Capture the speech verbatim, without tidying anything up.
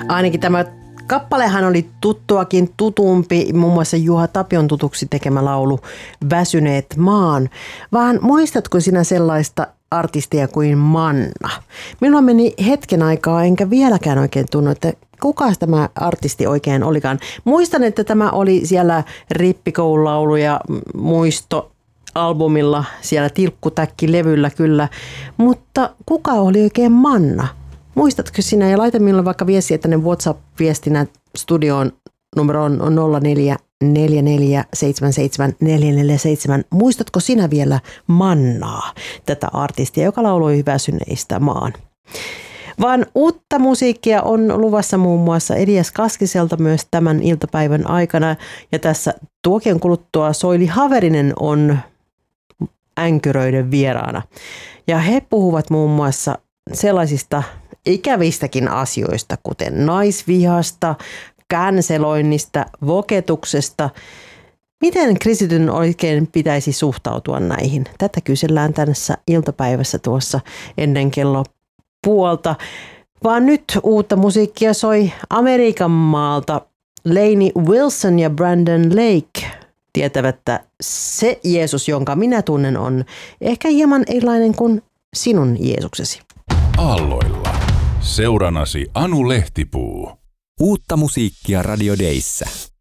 Ainakin tämä kappalehan oli tuttuakin tutumpi, muun muassa Juha Tapion tutuksi tekemä laulu Väsyneet maan. Vaan muistatko sinä sellaista artistia kuin Manna? Minulla meni hetken aikaa, enkä vieläkään oikein tunnu, että kuka tämä artisti oikein olikaan. Muistan, että tämä oli siellä rippikoululaulu ja muisto albumilla, siellä tilkkutäkkilevyllä kyllä, mutta kuka oli oikein Manna? Muistatko sinä ja laita minulle vaikka viestiä tänne WhatsApp-viestinä studioon numeroon on nolla neljä neljä neljä seitsemän seitsemän neljä neljä seitsemän. Muistatko sinä vielä Mannaa, tätä artistia, joka lauloi Väsyneistä maan? Vaan uutta musiikkia on luvassa muun muassa Elias Kaskiselta myös tämän iltapäivän aikana. Ja tässä tuokien kuluttua Soili Haverinen on änkyröiden vieraana. Ja he puhuvat muun muassa sellaisista ikävistäkin asioista, kuten naisvihasta, känseloinnista, voketuksesta. Miten kristityn oikein pitäisi suhtautua näihin? Tätä kysellään tässä iltapäivässä tuossa ennen kello puolta. Vaan nyt uutta musiikkia soi Amerikan maalta. Lainey Wilson ja Brandon Lake tietävät, että se Jeesus, jonka minä tunnen, on ehkä hieman erilainen kuin sinun Jeesuksesi. Aalloilla. Seuranasi Anu Lehtipuu. Uutta musiikkia Radio Dayssä.